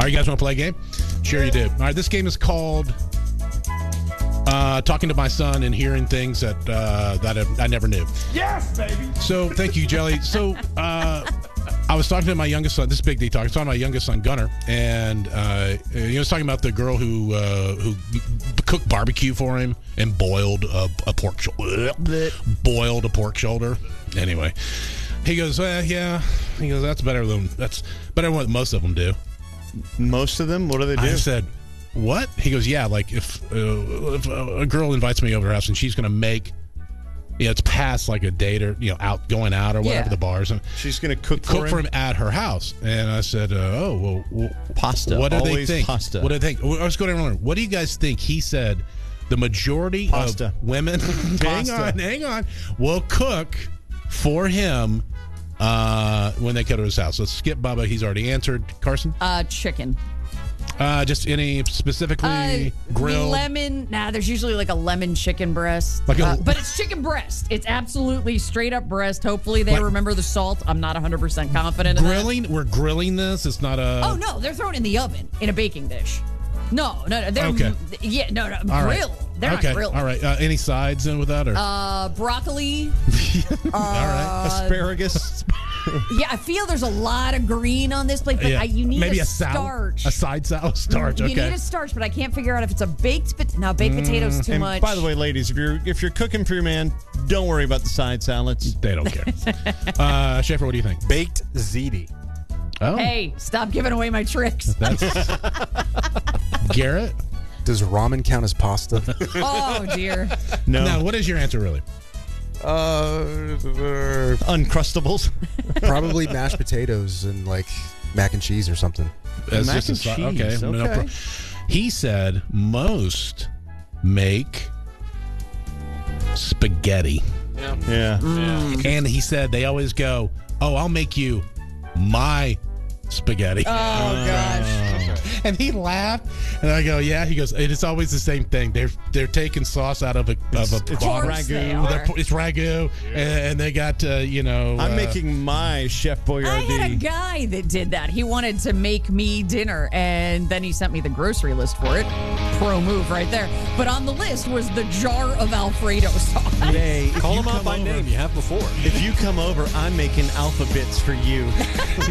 right, you guys want to play a game? Sure you do. All right, this game is called Talking to My Son and Hearing Things that I never knew. Yes, baby. So, thank you, Jelly. So, I was talking to my youngest son. This is Big D talk. I was talking to my youngest son, Gunnar, and he was talking about the girl who cooked barbecue for him and boiled a pork shoulder. Anyway, he goes, yeah. He goes, that's better than what most of them do. Most of them? What do they do? I said, what? He goes, yeah. Like if a girl invites me over to her house and she's going to make. Yeah, it's past like a date or going out or whatever the bars. And she's going to cook for him at her house. And I said, well, pasta. What do they think? Pasta. What do they think? I was going to learn. What do you guys think? He said the majority of women, hang on, will cook for him when they go to his house. Let's skip Bubba. He's already answered. Carson? Chicken. Just any specifically grilled? Lemon. There's usually like a lemon chicken breast. But it's chicken breast. It's absolutely straight up breast. Hopefully they remember the salt. I'm not 100% confident in grilling? We're grilling this? It's not a... Oh, no. They're thrown in the oven in a baking dish. No. They're, okay. Yeah, no. All grill. Right. They're not grilled. All right. Any sides in with that? Or? Broccoli. All right. Asparagus. Yeah, I feel there's a lot of green on this plate, but you need maybe a starch. A side salad starch, okay. You need a starch, but I can't figure out if it's a baked potatoes too much. By the way, ladies, if you're cooking for your man, don't worry about the side salads. They don't care. Schaefer, what do you think? Baked ziti. Oh. Hey, stop giving away my tricks. Garrett? Does ramen count as pasta? Oh, dear. No. Now, what is your answer, really? Uncrustables. Probably mashed potatoes and like mac and cheese or something. Mac and cheese. Okay. He said most make spaghetti. Yeah. And he said they always go, I'll make you my spaghetti. Oh, gosh. And he laughed, and I go, yeah. He goes, it's always the same thing. They're taking sauce out of a ragu. It's ragu, and they got I'm making my Chef Boyardee. I had a guy that did that. He wanted to make me dinner, and then he sent me the grocery list for it. Pro move right there. But on the list was the jar of Alfredo sauce. Hey, call him out by name. You have before. If you come over, I'm making alpha bits for you.